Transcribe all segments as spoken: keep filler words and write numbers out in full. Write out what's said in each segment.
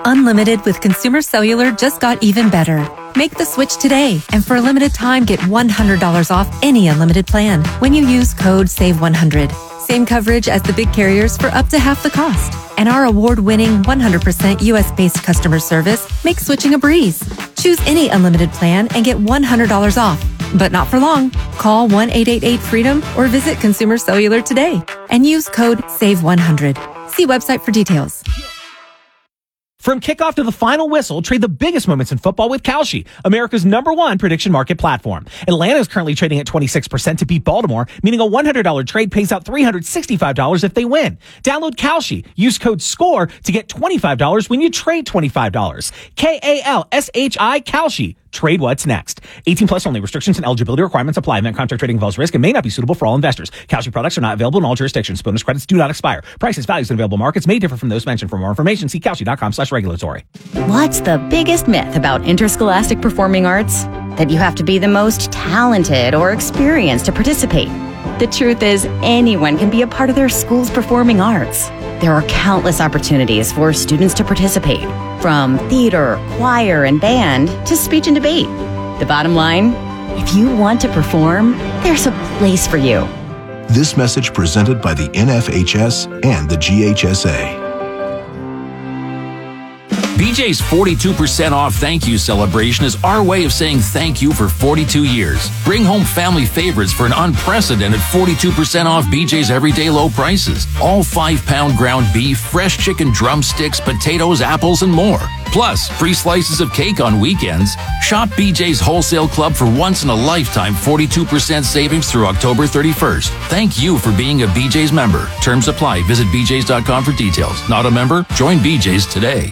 Unlimited with Consumer Cellular just got even better. Make the switch today, and for a limited time, get one hundred dollars off any unlimited plan when you use code save one hundred. Same coverage as the big carriers for up to half the cost. And our award-winning one hundred percent U S-based customer service makes switching a breeze. Choose any unlimited plan and get one hundred dollars off. But not for long. Call one eight eight eight freedom or visit Consumer Cellular today and use code save one hundred. See website for details. From kickoff to the final whistle, trade the biggest moments in football with Kalshi, America's number one prediction market platform. Atlanta is currently trading at twenty-six percent to beat Baltimore, meaning a one hundred dollars trade pays out three hundred sixty-five dollars if they win. Download Kalshi. Use code SCORE to get twenty-five dollars when you trade twenty-five dollars. K A L S H I Kalshi. Trade what's next. eighteen plus only. Restrictions and eligibility requirements apply. Event contract trading involves risk and may not be suitable for all investors. Kalshi products are not available in all jurisdictions. Bonus credits do not expire. Prices, values, and available markets may differ from those mentioned. For more information, see kalshi.com slash regulatory. What's the biggest myth about interscholastic performing arts? That you have to be the most talented or experienced to participate. The truth is, anyone can be a part of their school's performing arts. There are countless opportunities for students to participate, from theater, choir, and band to speech and debate. The bottom line, if you want to perform, there's a place for you. This message presented by the N F H S and the G H S A. B J's forty-two percent off thank you celebration is our way of saying thank you for forty-two years. Bring home family favorites for an unprecedented forty-two percent off B J's everyday low prices. All five-pound ground beef, fresh chicken drumsticks, potatoes, apples, and more. Plus, free slices of cake on weekends. Shop B J's Wholesale Club for once-in-a-lifetime forty-two percent savings through October thirty-first. Thank you for being a B J's member. Terms apply. Visit b j's dot com for details. Not a member? Join B J's today.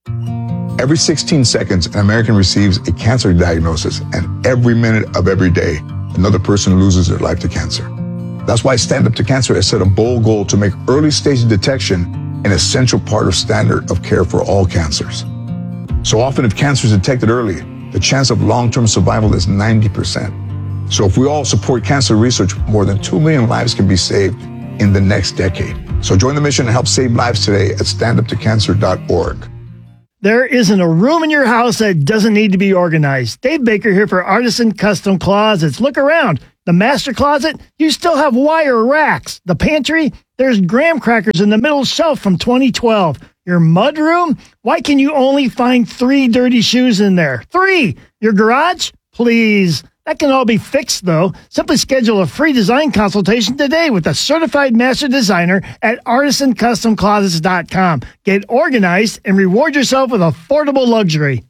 Every sixteen seconds, an American receives a cancer diagnosis, and every minute of every day, another person loses their life to cancer. That's why Stand Up to Cancer has set a bold goal to make early stage detection an essential part of standard of care for all cancers. So often, if cancer is detected early, the chance of long-term survival is ninety percent. So if we all support cancer research, more than two million lives can be saved in the next decade. So join the mission and help save lives today at stand up to cancer dot org. There isn't a room in your house that doesn't need to be organized. Dave Baker here for Artisan Custom Closets. Look around. The master closet, you still have wire racks. The pantry, there's graham crackers in the middle shelf from twenty twelve. Your mudroom, why can you only find three dirty shoes in there? Three! Your garage? Please. That can all be fixed, though. Simply schedule a free design consultation today with a certified master designer at artisan custom closets dot com. Get organized and reward yourself with affordable luxury.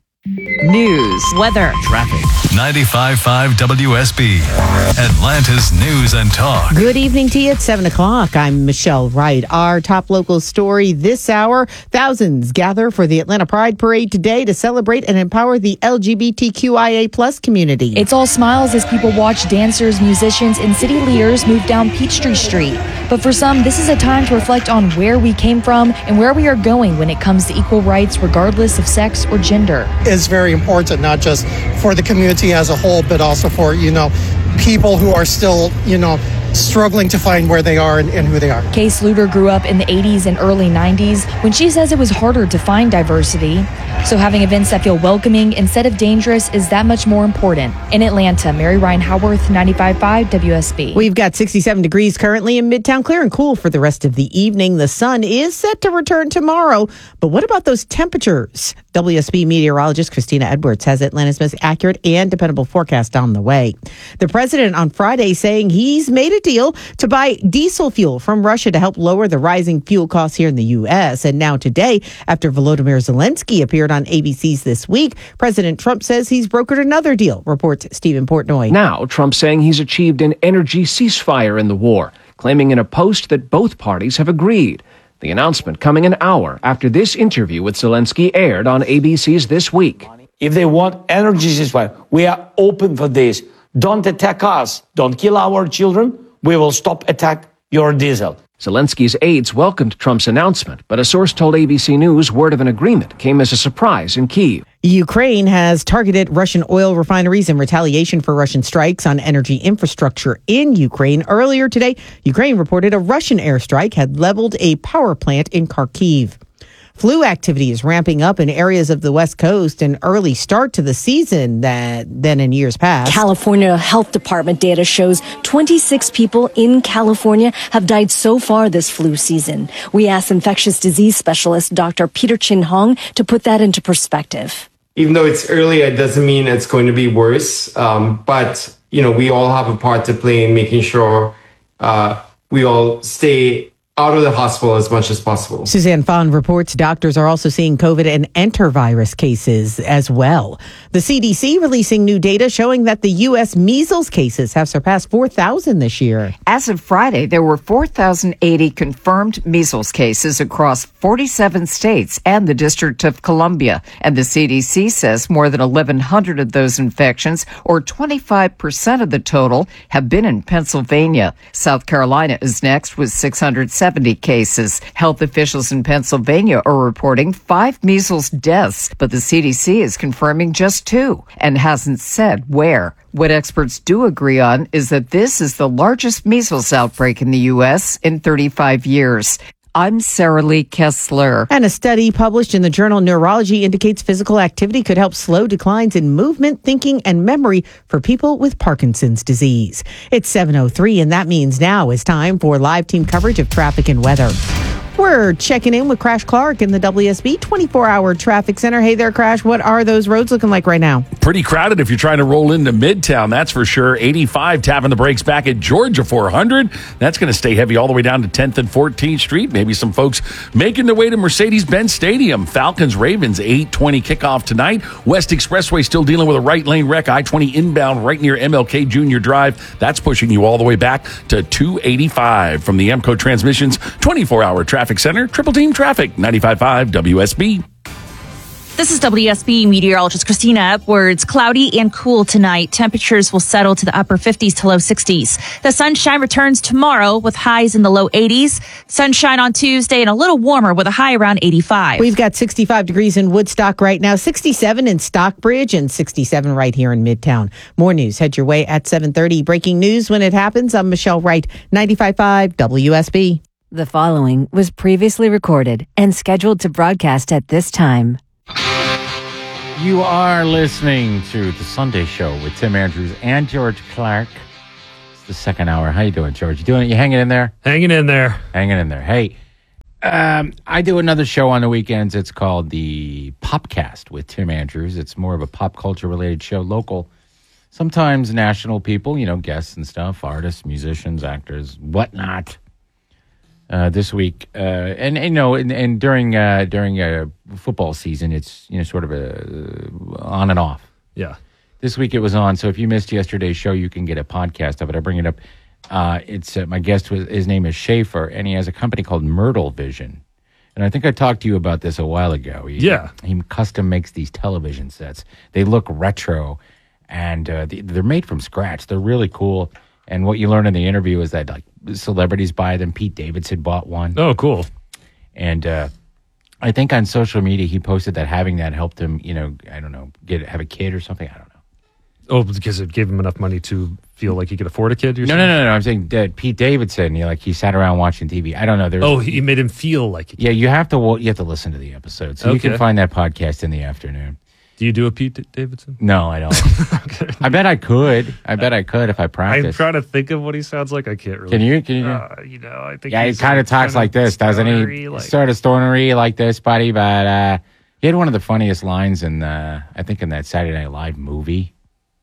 News, weather, Traffic. ninety-five point five W S B, Atlanta's News and Talk. Good evening to you at seven o'clock. I'm Michelle Wright. Our top local story this hour, thousands gather for the Atlanta Pride Parade today to celebrate and empower the L G B T Q I A plus community. It's all smiles as people watch dancers, musicians, and city leaders move down Peachtree Street. But for some, this is a time to reflect on where we came from and where we are going when it comes to equal rights regardless of sex or gender. Is very important, not just for the community as a whole, but also for, you know, people who are still, you know, struggling to find where they are and, and who they are. Kay Sluter grew up in the eighties and early nineties when she says it was harder to find diversity. So having events that feel welcoming instead of dangerous is that much more important. In Atlanta, Mary Ryan Howarth, ninety-five point five W S B. We've got sixty-seven degrees currently in Midtown, clear and cool for the rest of the evening. The sun is set to return tomorrow. But what about those temperatures? W S B meteorologist Christina Edwards has Atlanta's most accurate and dependable forecast on the way. The president on Friday saying he's made a deal to buy diesel fuel from Russia to help lower the rising fuel costs here in the U S. And now today, after Volodymyr Zelensky appeared on A B C's This Week, President Trump says he's brokered another deal, reports Stephen Portnoy. Now, Trump saying he's achieved an energy ceasefire in the war, claiming in a post that both parties have agreed. The announcement coming an hour after this interview with Zelensky aired on A B C's This Week. If they want energy ceasefire, we are open for this. Don't attack us. Don't kill our children. We will stop attack your diesel. Zelensky's aides welcomed Trump's announcement, but a source told A B C News word of an agreement came as a surprise in Kyiv. Ukraine has targeted Russian oil refineries in retaliation for Russian strikes on energy infrastructure in Ukraine. Earlier today, Ukraine reported a Russian airstrike had leveled a power plant in Kharkiv. Flu activity is ramping up in areas of the West Coast, an early start to the season that, than in years past. California Health Department data shows twenty-six people in California have died so far this flu season. We asked infectious disease specialist Doctor Peter Chin Hong to put that into perspective. Even though it's early, it doesn't mean it's going to be worse. Um, but, you know, we all have a part to play in making sure uh, we all stay out of the hospital as much as possible. Suzanne Fon reports doctors are also seeing COVID and enterovirus cases as well. The C D C releasing new data showing that the U S measles cases have surpassed four thousand this year. As of Friday, there were four thousand eighty confirmed measles cases across forty-seven states and the District of Columbia. And the C D C says more than eleven hundred of those infections, or twenty-five percent of the total, have been in Pennsylvania. South Carolina is next with six hundred seventy cases. Health officials in Pennsylvania are reporting five measles deaths, but the C D C is confirming just two and hasn't said where. What experts do agree on is that this is the largest measles outbreak in the U S in thirty-five years. I'm Sarah Lee Kessler. And a study published in the journal Neurology indicates physical activity could help slow declines in movement, thinking, and memory for people with Parkinson's disease. It's seven oh three, and that means now is time for live team coverage of traffic and weather. We're checking in with Crash Clark in the W S B twenty-four hour traffic center. Hey there, Crash. What are those roads looking like right now? Pretty crowded if you're trying to roll into Midtown, that's for sure. eighty-five tapping the brakes back at Georgia four hundred. That's going to stay heavy all the way down to tenth and fourteenth Street. Maybe some folks making their way to Mercedes-Benz Stadium. Falcons Ravens eight twenty kickoff tonight. West Expressway still dealing with a right lane wreck. I twenty inbound right near M L K Junior Drive. That's pushing you all the way back to two eighty-five from the Emco Transmissions twenty-four hour traffic center. Triple Team Traffic, ninety-five point five W S B. This is W S B meteorologist Christina Edwards. Cloudy and cool tonight. Temperatures will settle to the upper fifties to low sixties. The sunshine returns tomorrow with highs in the low eighties. Sunshine on Tuesday and a little warmer with a high around eighty-five. We've got sixty-five degrees in Woodstock right now, sixty-seven in Stockbridge, and sixty-seven right here in Midtown. More news head your way at seven thirty. Breaking news when it happens. I'm Michelle Wright, ninety-five point five W S B. The following was previously recorded and scheduled to broadcast at this time. You are listening to The Sunday Show with Tim Andrews and George Clark. It's the second hour. How you doing, George? You doing it? You hanging in there? Hanging in there. Hanging in there. Hey, um, I do another show on the weekends. It's called the Popcast with Tim Andrews. It's more of a pop culture related show, local, sometimes national people, you know, guests and stuff, artists, musicians, actors, whatnot. Uh, this week, uh, and, and you know, and, and during uh, during uh, football season, it's you know sort of a uh, on and off. Yeah. This week it was on, so if you missed yesterday's show, you can get a podcast of it. I bring it up. Uh, it's uh, my guest was his name is Schaefer, and he has a company called Myrtle Vision, and I think I talked to you about this a while ago. He, yeah. He custom makes these television sets. They look retro, and uh, they're made from scratch. They're really cool. And what you learn in the interview is that like celebrities buy them. Pete Davidson bought one. Oh, cool. And uh, I think on social media he posted that having that helped him, you know, I don't know, get have a kid or something. I don't know. Oh, because it gave him enough money to feel like he could afford a kid? No, no, no, no. I'm saying that Pete Davidson, you know, like he sat around watching T V. I don't know. There's, oh, he made him feel like a kid. Yeah, you have to you have to listen to the episode. So okay. You can find that podcast in the afternoon. Do you do a Pete Davidson? No, I don't. Okay. I bet I could. I bet I could if I practiced. I'm trying to think of what he sounds like. I can't really. Can you? Can you? Uh, you know, I think. Yeah, he kind of talks like this, doesn't he? Like, sort of stonery like this, buddy. But uh, he had one of the funniest lines in, uh, I think, in that Saturday Night Live movie.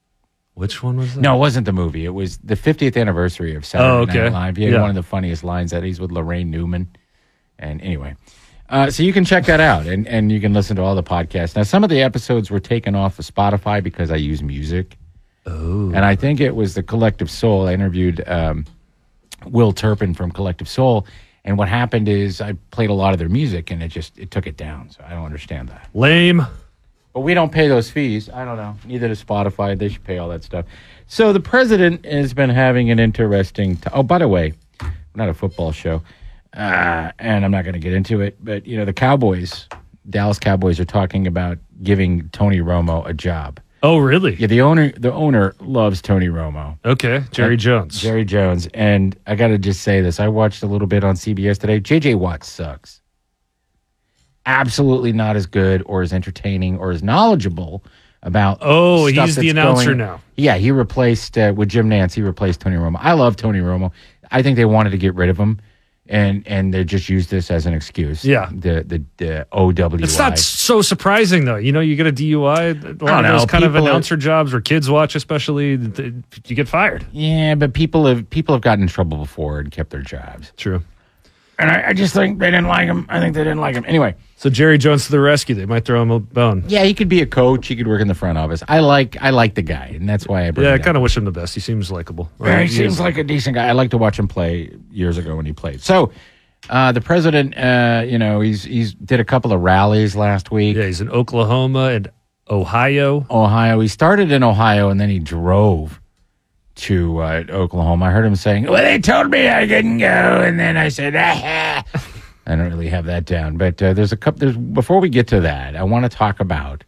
Which one was that? No, it wasn't the movie. It was the fiftieth anniversary of Saturday oh, okay. Night Live. He had yeah. one of the funniest lines that he's with Lorraine Newman. And anyway. Uh, so you can check that out, and, and you can listen to all the podcasts. Now, some of the episodes were taken off of Spotify because I use music. Oh. And I think it was the Collective Soul. I interviewed um, Will Turpin from Collective Soul, and what happened is I played a lot of their music, and it just it took it down. So I don't understand that. Lame. But we don't pay those fees. I don't know. Neither does Spotify. They should pay all that stuff. So the president has been having an interesting... T- oh, by the way, we're not a football show. Uh, and I'm not going to get into it, but, you know, the Cowboys, Dallas Cowboys are talking about giving Tony Romo a job. Oh, really? Yeah, the owner the owner loves Tony Romo. Okay, Jerry and, Jones. Jerry Jones. And I got to just say this. I watched a little bit on C B S today. J J Watt sucks. absolutely not as good or as entertaining or as knowledgeable about. Oh, stuff he's the that's announcer going- now. Yeah, he replaced uh, with Jim Nance. He replaced Tony Romo. I love Tony Romo. I think they wanted to get rid of him, and and they just used this as an excuse. Yeah. the the, the O W I. It's not so surprising though. You know, you get a D U I. A lot of know. those kind of People are- announcer jobs where kids watch, especially, th- you get fired. Yeah, but people have people have gotten in trouble before and kept their jobs. True. And I, I just think they didn't like him. I think they didn't like him. Anyway. So Jerry Jones to the rescue. They might throw him a bone. Yeah, he could be a coach. He could work in the front office. I like I like the guy, and that's why I bring Yeah, I it up. kind of wish him the best. He seems likable. Yeah, he He seems is- like a decent guy. I like to watch him play years ago when he played. So, uh, the president, uh, you know, he's he's did a couple of rallies last week. Yeah, he's in Oklahoma and Ohio. Ohio. He started in Ohio and then he drove to uh, Oklahoma. I heard him saying, "Well, they told me I couldn't go," and then I said, "Ah." I don't really have that down, but uh, there's a couple. There's before we get to that, I want to talk about.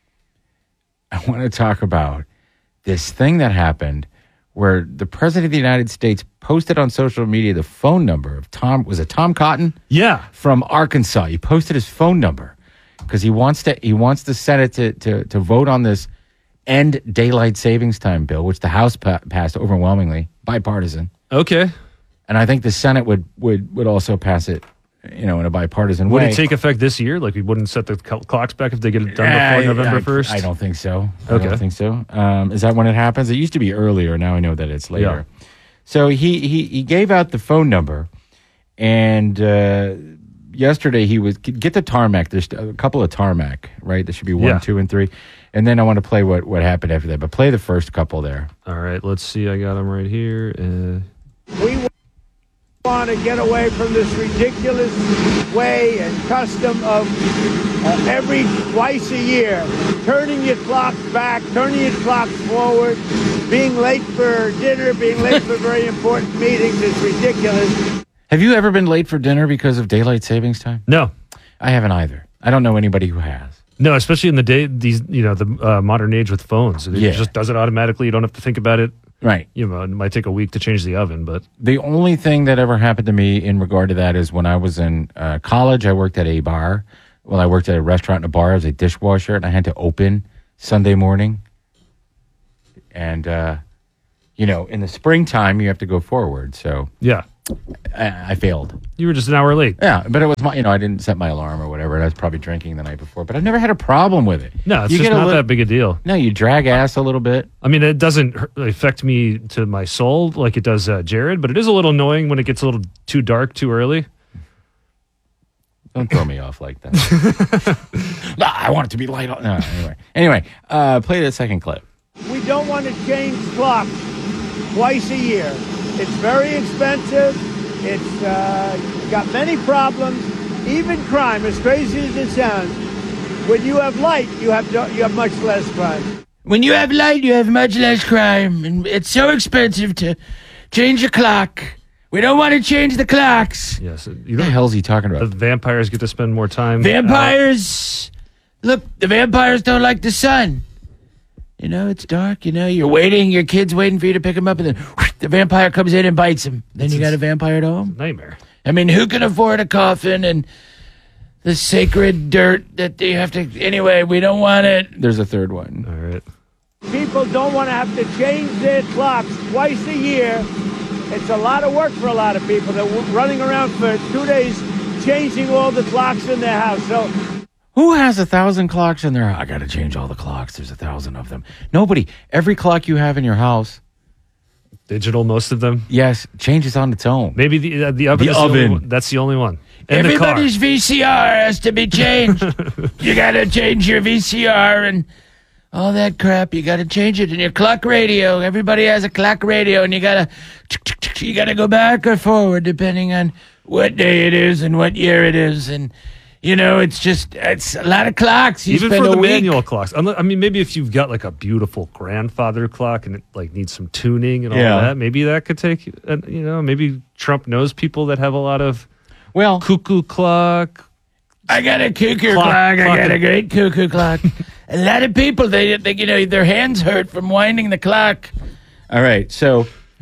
I want to talk about this thing that happened where the president of the United States posted on social media the phone number of Tom. Was it Tom Cotton? Yeah, from Arkansas. He posted his phone number because he wants to. He wants the Senate to to to vote on this end daylight savings time bill, which the House pa- passed overwhelmingly, bipartisan. Okay, and I think the Senate would would would also pass it. You know, in a bipartisan Would way. it take effect this year? Like we wouldn't set the cl- clocks back if they get it done before I- November I- first? I don't think so. I Okay. don't think so. Um, is that when it happens? It used to be earlier. Now I know that it's later. So he, he, he gave out the phone number, and uh, yesterday he was get the tarmac. There's a couple of tarmac, right? There should be one, Yeah. two, and three. And then I want to play what, what happened after that. But play the first couple there. All right, let's see. I got them right here. Uh, We want to get away from this ridiculous way and custom of uh, every twice a year turning your clocks back, turning your clocks forward, being late for dinner, being late for very important meetings is ridiculous. Have you ever been late for dinner because of daylight savings time? No, I haven't either. I don't know anybody who has. no, especially in the day these you know the uh, modern age with phones. It Yeah. just does it automatically. You don't have to think about it. Right. You know, it might take a week to change the oven, but The only thing that ever happened to me in regard to that is when I was in uh, college, I worked at a bar. Well, I worked at a restaurant and a bar as a dishwasher, and I had to open Sunday morning. And, uh, you know, in the springtime, you have to go forward. So yeah, I, I failed. you were just an hour late. Yeah, but it was my, you know, I didn't set my alarm or whatever, and I was probably drinking the night before. But I've never had a problem with it. No, it's You just get a not lit- that big a deal. No, you drag ass a little bit. I mean, it doesn't hurt- affect me to my soul like it does uh, Jared, but it is a little annoying when it gets a little too dark too early. Don't throw me off like that. Nah, I want it to be light. On. No, anyway, anyway, uh, play the second clip. We don't want to change clocks twice a year. It's very expensive. It's uh, got many problems, even crime, as crazy as it sounds. When you have light, you have you have much less crime. When you have light, you have much less crime, and it's so expensive to change your clock. We don't want to change the clocks. Yes. You What the hell's he talking about? The vampires get to spend more time. Vampires. Look, the vampires don't like the sun. You know, it's dark. You know, you're waiting. Your kid's waiting for you to pick him up, and then whoosh, the vampire comes in and bites him. Then you got a vampire at home. Nightmare. I mean, who can afford a coffin and the sacred dirt that they have to? Anyway, we don't want it. There's a third one. All right. People don't want to have to change their clocks twice a year. It's a lot of work for a lot of people. They're running around for two days changing all the clocks in their house. So Who has a thousand clocks in their house? I got to change all the clocks. There's a thousand of them. Nobody. Every clock you have in your house, digital, most of them. Yes, changes on its own. Maybe the uh, the oven. The is the only oven. one. That's the only one. And the car. Everybody's V C R has to be changed. You got to change your V C R and all that crap. You got to change it in your clock radio. Everybody has a clock radio, and you got to you got to go back or forward depending on what day it is and what year it is, and you know it's just it's a lot of clocks. You Even spend for a the week. manual clocks. Unle- I mean, maybe if you've got like a beautiful grandfather clock and it like needs some tuning and all Yeah. that, maybe that could take. Uh, you know, maybe Trump knows people that have a lot of well cuckoo clock. I got a cuckoo Clock- clock. I clock got a and- great cuckoo clock. A lot of people, they, they, you know, their hands hurt from winding the clock. All right, so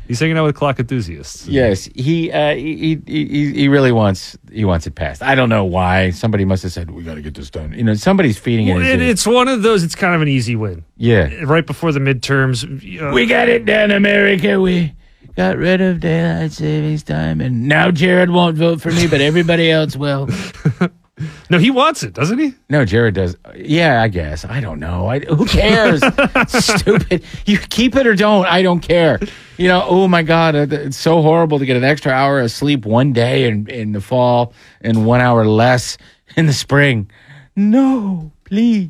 He's hanging out with clock enthusiasts. Yes, he, uh, he he he really wants he wants it passed. I don't know why. Somebody must have said we got to get this done. You know, somebody's feeding Well, it. it it's one of those. It's kind of an easy win. Yeah, right before the midterms. Uh, we got it done, America. We got rid of daylight savings time, and now Jared won't vote for me, but everybody else will. No, he wants it, doesn't he? No, Jared does. Yeah, I guess. I don't know. I, who cares? Stupid. You keep it or don't. I don't care. You know, oh my God, it's so horrible to get an extra hour of sleep one day in, in the fall and one hour less in the spring. No, please.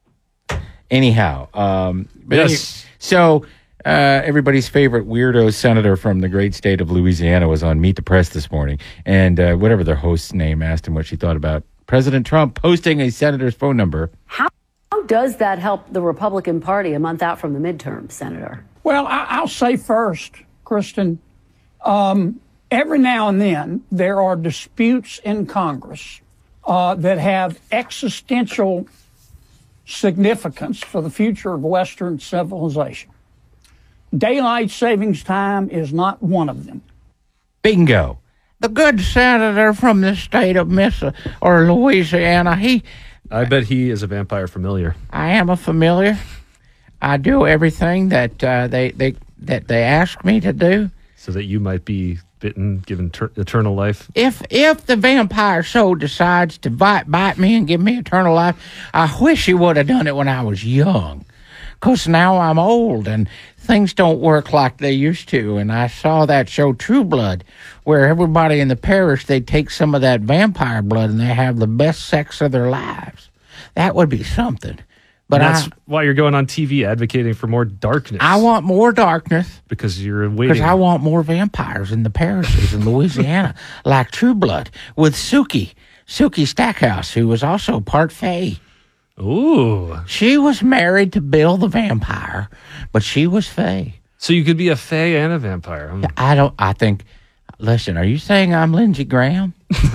Anyhow, um, but Yes. any- so uh, everybody's favorite weirdo senator from the great state of Louisiana was on Meet the Press this morning, and uh, whatever their host's name asked him what she thought about President Trump posting a senator's phone number. How, how does that help the Republican Party a month out from the midterm, Senator? Well, I, I'll say first, Kristen, um, every now and then there are disputes in Congress uh, that have existential significance for the future of Western civilization. Daylight savings time is not one of them. Bingo. The good senator from the state of Miss or Louisiana, he... I bet he is a vampire familiar. I am a familiar. I do everything that uh, they, they that they ask me to do. So that you might be bitten, given ter- eternal life. If if the vampire so decides to bite, bite me and give me eternal life, I wish he would have done it when I was young. Because now I'm old and things don't work like they used to. And I saw that show True Blood, where everybody in the parish, they take some of that vampire blood and they have the best sex of their lives. That would be something. But And that's I, why you're going on T V advocating for more darkness. I want more darkness. Because you're Because waiting. I want more vampires in the parishes in Louisiana, like True Blood, with Suki, Suki Stackhouse, who was also part Fae. Ooh. She was married to Bill the vampire, but she was Fae. So you could be a Fae and a vampire. Hmm. I don't, I think, listen, are you saying I'm Lindsey Graham?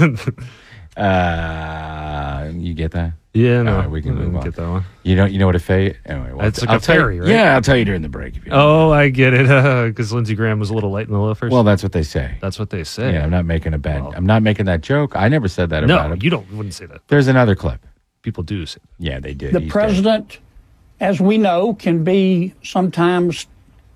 uh, you get that? Yeah, no. All right, we can I move didn't on. get that one. You don't, you know what a Fae? Anyway, well, It's like I'll a tell you- fairy, right? Yeah, I'll tell you during the break. If you Oh, I get it. Because Lindsey Graham was a little light in the loafers. Well, that's what they say. That's what they say. Yeah, I'm not making a bad. I'm not making that joke. I never said that no, about him. you don't. Wouldn't say that. There's another clip. People do say that. Yeah, they did. The He's president, as we know, can be sometimes,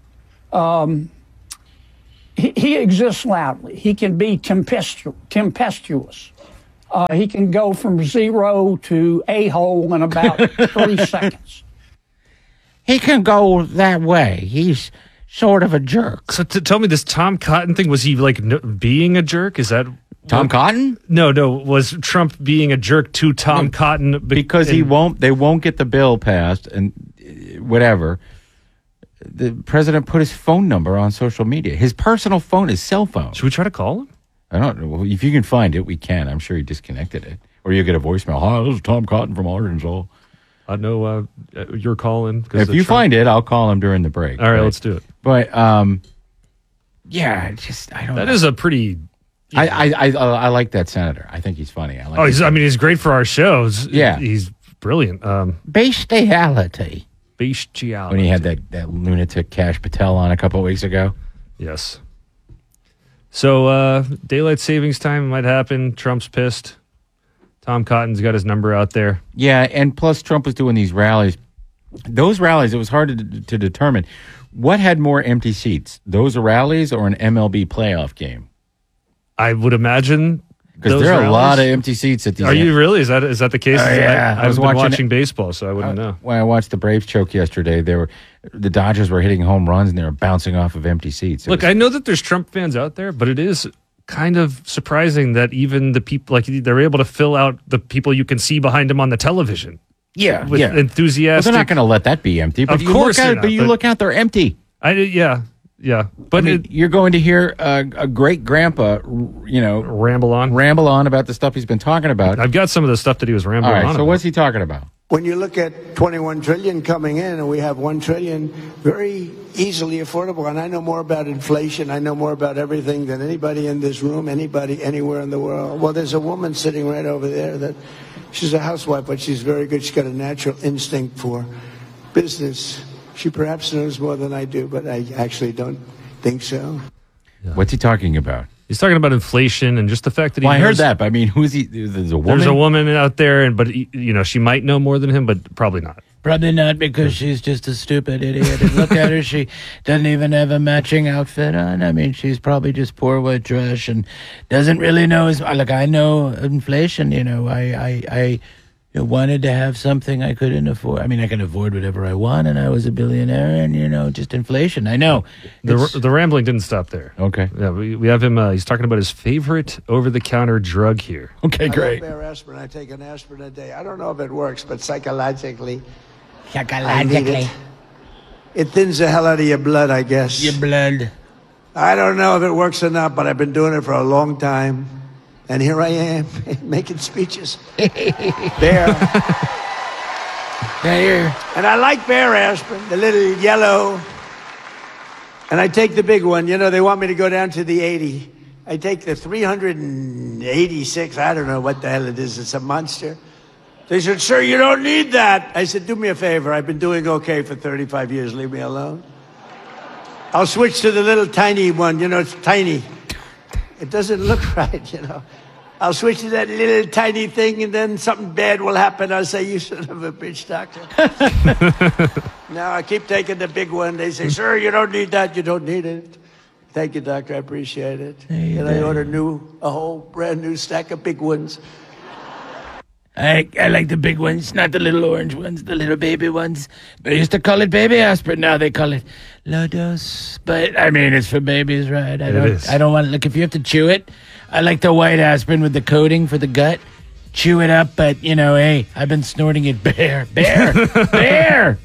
um, he, he exists loudly. He can be tempestu- tempestuous. Uh, he can go from zero to a-hole in about three seconds. He can go that way. He's sort of a jerk. So to tell me this Tom Cotton thing, was he like no, being a jerk? Is that Tom what- Cotton? No, no. Was Trump being a jerk to Tom No, Cotton be- because he and- won't. They won't get the bill passed, and uh, whatever. The president put his phone number on social media. His personal phone, his cell phone. Should we try to call him? I don't know. If you can find it, we can. I'm sure he disconnected it, or you get a voicemail. Hi, this is Tom Cotton from Arkansas. I know uh, you're calling. If you find it, I'll call him during the break. All right, But- let's do it. But um, yeah, it's just I don't. That know. is a pretty. I, I I I like that senator. I think he's funny. I like. Oh, his- he's. I mean, he's great for our shows. Yeah. he's brilliant. Um, bestiality. bestiality. When he had that, that lunatic Cash Patel on a couple of weeks ago. Yes. So uh, daylight savings time might happen. Trump's pissed. Tom Cotton's got his number out there. Yeah, and plus Trump was doing these rallies. Those rallies, it was hard to, to determine what had more empty seats, those rallies or an M L B playoff game. I would imagine because those there are a lot of rallies- empty seats at these. Are you really? Is that is that the case? Oh, yeah. I, I was I've been watching watching it- baseball, so I wouldn't know. When I watched the Braves choke yesterday, they were the Dodgers were hitting home runs and they were bouncing off of empty seats. It Look, was- I know that there's Trump fans out there, but it is kind of surprising that even the people, like they're able to fill out the people you can see behind them on the television. yeah, with yeah. Well, enthusiastic. they're not going to let that be empty. But Of you course look they're out, not, but you but- look out, they're empty. I yeah yeah, but I mean, it, you're going to hear a, a great grandpa, you know, ramble on, ramble on about the stuff he's been talking about. I've got some of the stuff that he was All rambling right, on so about. what's he talking about? When you look at twenty-one trillion coming in and we have one trillion very easily affordable, and I know more about inflation, I know more about everything than anybody in this room, anybody anywhere in the world. Well, there's a woman sitting right over there that she's a housewife, but she's very good. She's got a natural instinct for business. She perhaps knows more than I do, but I actually don't think so? What's he talking about? He's talking about inflation and just the fact that he Well, I heard knows- that, but I mean, who's he? There's a woman. There's a woman out there, and but you know she might know more than him, but probably not. Probably not, because she's just a stupid idiot. And look at her; she doesn't even have a matching outfit on. I mean, she's probably just poor white trash and doesn't really know as. Look, I know inflation. You know, I I I wanted to have something I couldn't afford. I mean, I can afford whatever I want, and I was a billionaire, and you know, just inflation. I know. The, the rambling didn't stop there. Okay. Yeah, we, we have him. Uh, he's talking about his favorite over-the-counter drug here. Okay, I great. love Bear aspirin. I take an aspirin a day. I don't know if it works, but psychologically, I Psychologically. need it. It thins the hell out of your blood, I guess. Your blood. I don't know if it works or not, but I've been doing it for a long time. And here I am, making speeches. Bear. Bear. And I like Bear aspirin, the little yellow. And I take the big one. You know, they want me to go down to the eighty. I take the three hundred eighty-six. I don't know what the hell it is. It's a monster. They said, sir, you don't need that. I said, do me a favor. I've been doing okay for thirty-five years. Leave me alone. I'll switch to the little tiny one. You know, it's tiny. It doesn't look right, you know. I'll switch to that little tiny thing, and then something bad will happen. I'll say, you son of a bitch, doctor. Now I keep taking the big one. They say, sir, you don't need that. You don't need it. Thank you, doctor. I appreciate it. And I order new, a whole brand new stack of big ones. I, I like the big ones, not the little orange ones, the little baby ones. They used to call it baby aspirin. Now they call it low dose. But I mean, it's for babies, right? I It don't. is. I don't want. Look, if you have to chew it, I like the white aspirin with the coating for the gut. Chew it up, but you know, hey, I've been snorting it. Bear, bear, bear.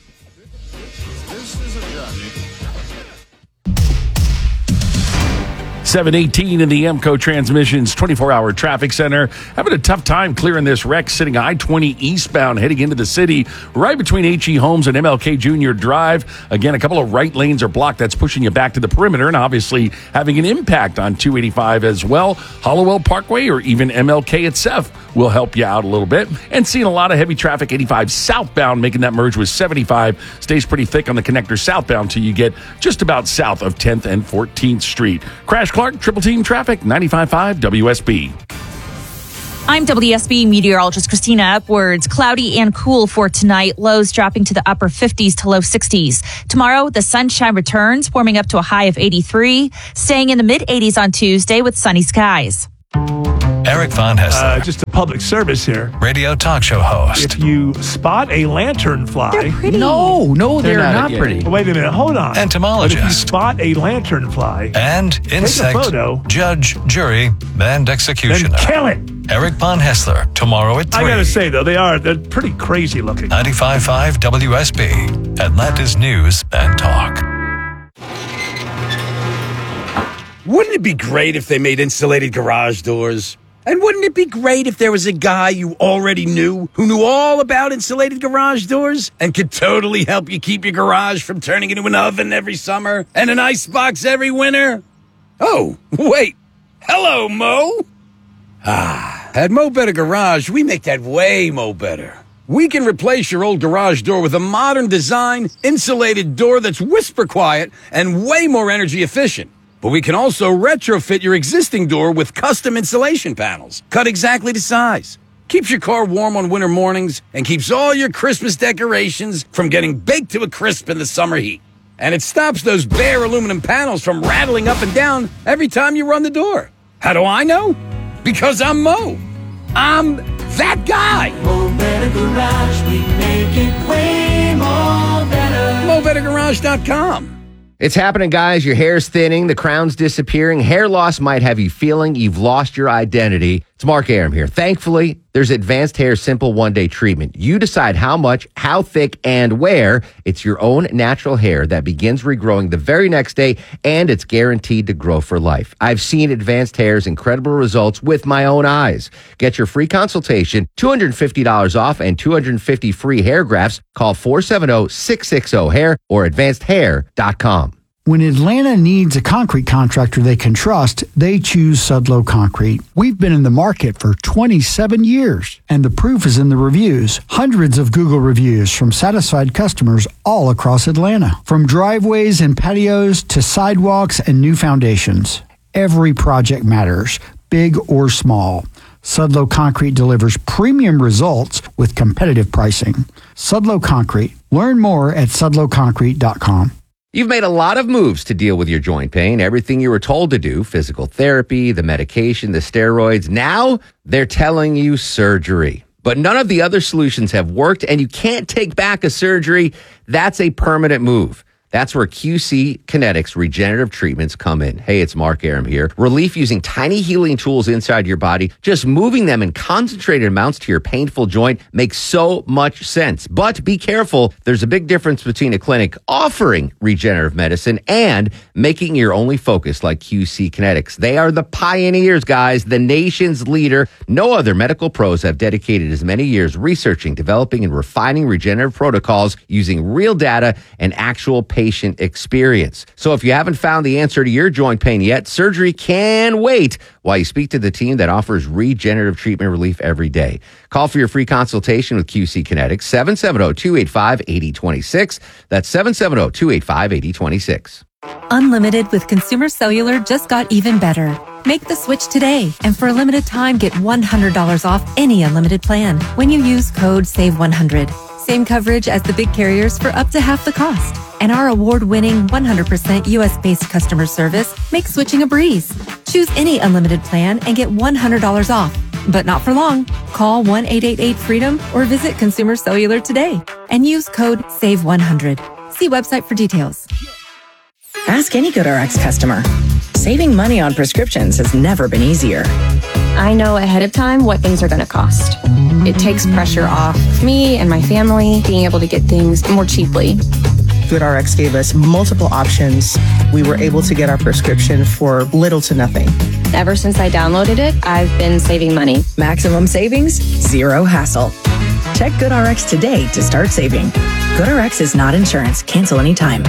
seven eighteen in the Emco Transmissions twenty-four hour traffic center. Having a tough time clearing this wreck sitting I twenty eastbound heading into the city right between H E Homes and M L K Junior Drive. Again, a couple of right lanes are blocked. That's pushing you back to the perimeter and obviously having an impact on two eighty-five as well. Hollowell Parkway or even M L K itself will help you out a little bit. And seeing a lot of heavy traffic eighty-five southbound making that merge with seventy-five. Stays pretty thick on the connector southbound till you get just about south of tenth and fourteenth Street. Crash Clark, Triple Team Traffic, ninety-five point five W S B. I'm W S B meteorologist Christina Edwards. Cloudy and cool for tonight. Lows dropping to the upper fifties to low sixties. Tomorrow, the sunshine returns, warming up to a high of eighty-three, staying in the mid eighties on Tuesday with sunny skies. Eric Von Hessler, Uh, just a public service here. radio talk show host. If you spot a lanternfly, No, no, they're, They're not, not pretty. Oh, wait a minute, hold on. Entomologist. But if you spot a lanternfly, And insect photo. judge, jury, and executioner. then kill it. Eric Von Hessler, tomorrow at I three. gotta say though, they are they're pretty crazy looking. ninety-five point five W S B, Atlanta's News and Talk. Wouldn't it be great if they made insulated garage doors? And wouldn't it be great if there was a guy you already knew who knew all about insulated garage doors and could totally help you keep your garage from turning into an oven every summer and an icebox every winter? Oh, wait. Hello, Mo. Ah, at Mo Better Garage, we make that way mo better. We can replace your old garage door with a modern design, insulated door that's whisper quiet and way more energy efficient. But we can also retrofit your existing door with custom insulation panels, cut exactly to size. Keeps your car warm on winter mornings and keeps all your Christmas decorations from getting baked to a crisp in the summer heat. And it stops those bare aluminum panels from rattling up and down every time you run the door. How do I know? Because I'm Mo. I'm that guy. Mo Better Garage, we make it way more better. Mo Better Garage dot com. It's happening, guys. Your hair's thinning, the crown's disappearing. Hair loss might have you feeling you've lost your identity. It's Mark Aram here. Thankfully, there's Advanced Hair Simple One-Day Treatment. You decide how much, how thick, and where. It's your own natural hair that begins regrowing the very next day, and it's guaranteed to grow for life. I've seen Advanced Hair's incredible results with my own eyes. Get your free consultation, two hundred fifty dollars off, and two hundred fifty free hair grafts. Call four seven zero, six six zero, hair or advanced hair dot com. When Atlanta needs a concrete contractor they can trust, they choose Sudlow Concrete. We've been in the market for twenty-seven years, and the proof is in the reviews. Hundreds of Google reviews from satisfied customers all across Atlanta. From driveways and patios to sidewalks and new foundations. Every project matters, big or small. Sudlow Concrete delivers premium results with competitive pricing. Sudlow Concrete. Learn more at sudlow concrete dot com. You've made a lot of moves to deal with your joint pain, everything you were told to do, physical therapy, the medication, the steroids. Now they're telling you surgery. But none of the other solutions have worked, and you can't take back a surgery. That's a permanent move. That's where Q C Kinetics regenerative treatments come in. Hey, it's Mark Aram here. Relief using tiny healing tools inside your body, just moving them in concentrated amounts to your painful joint makes so much sense. But be careful. There's a big difference between a clinic offering regenerative medicine and making your only focus like Q C Kinetics. They are the pioneers, guys, the nation's leader. No other medical pros have dedicated as many years researching, developing, and refining regenerative protocols using real data and actual patient patient experience. So if you haven't found the answer to your joint pain yet, surgery can wait while you speak to the team that offers regenerative treatment relief every day. Call for your free consultation with Q C Kinetics, seven seven zero, two eight five, eight zero two six. That's seven seven zero, two eight five, eight zero two six. Unlimited with Consumer Cellular just got even better. Make the switch today, and for a limited time, get one hundred dollars off any unlimited plan when you use code save one hundred. Same coverage as the big carriers for up to half the cost. And our award-winning one hundred percent U S-based customer service makes switching a breeze. Choose any unlimited plan and get one hundred dollars off. But not for long. Call one eight eight eight freedom or visit Consumer Cellular today and use code save one hundred. See website for details. Ask any GoodRx customer. Saving money on prescriptions has never been easier. I know ahead of time what things are going to cost. It takes pressure off me and my family being able to get things more cheaply. GoodRx gave us multiple options. We were able to get our prescription for little to nothing. Ever since I downloaded it, I've been saving money. Maximum savings, zero hassle. Check GoodRx today to start saving. GoodRx is not insurance. Cancel anytime.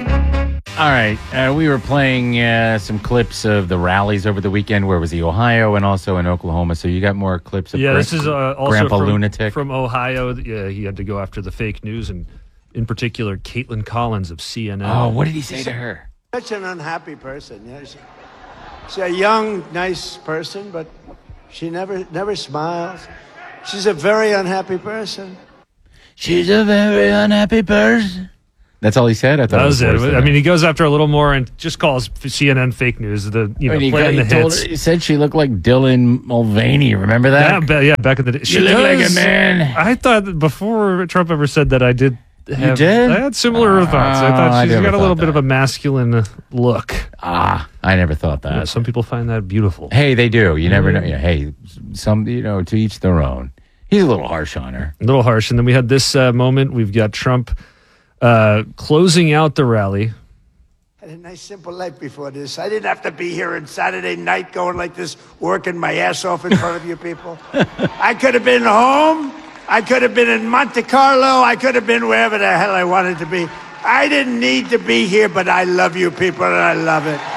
All right. Uh, we were playing uh, some clips of the rallies over the weekend. Where was he? Ohio and also in Oklahoma. So you got more clips of yeah, Chris, this is uh, also Grandpa from, Lunatic. from Ohio. Yeah, he had to go after the fake news, and in particular, Caitlin Collins of C N N. Oh, what did he say to her? Such an unhappy person. Yeah, she, she's a young, nice person, but she never, never smiles. She's a very unhappy person. She's a very unhappy person. That's all he said? I thought that was it. it. I mean, he goes after a little more and just calls C N N fake news. The you know, I mean, playing he, the told hits. her, he said she looked like Dylan Mulvaney. Remember that? Yeah, ba- yeah back in the day. She You look like a does- man. I thought that before Trump ever said that, I did have, did? I had similar Oh, thoughts. I I thought she's never got a little thought bit of a masculine look. Ah, I never thought that. Yeah, some people find that beautiful. Hey, they do. You never Yeah. know. Yeah, hey, some, you know, to each their own. He's a little harsh on her. A little harsh. And then we had this uh, moment. We've got Trump uh, closing out the rally. I had a nice, simple life before this. I didn't have to be here on Saturday night going like this, working my ass off in front of you people. I could have been home. I could have been in Monte Carlo. I could have been wherever the hell I wanted to be. I didn't need to be here, but I love you people, and I love it.